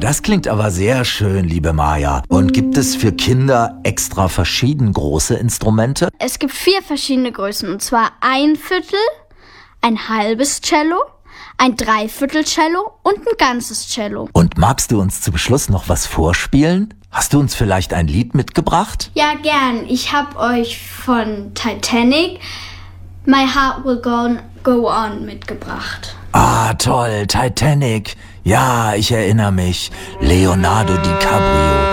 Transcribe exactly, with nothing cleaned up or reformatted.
das klingt aber sehr schön, liebe Maja. Und gibt es für Kinder extra verschieden große Instrumente? Es gibt vier verschiedene Größen, und zwar ein Viertel, ein halbes Cello, ein Dreiviertel-Cello und ein ganzes Cello. Und magst du uns zum Schluss noch was vorspielen? Hast du uns vielleicht ein Lied mitgebracht? Ja, gern. Ich habe euch von Titanic My Heart Will Go On, Go On mitgebracht. Ah, toll, Titanic. Ja, ich erinnere mich. Leonardo DiCaprio.